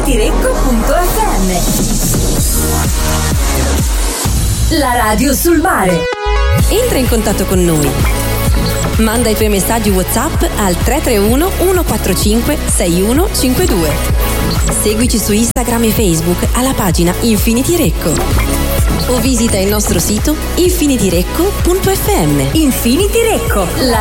infinityrecco.fm. La radio sul mare. Entra in contatto con noi. Manda i tuoi messaggi WhatsApp al 331 145 6152. Seguici su Instagram e Facebook alla pagina Infinity Recco. O visita il nostro sito infinityrecco.fm. Infinity Recco, la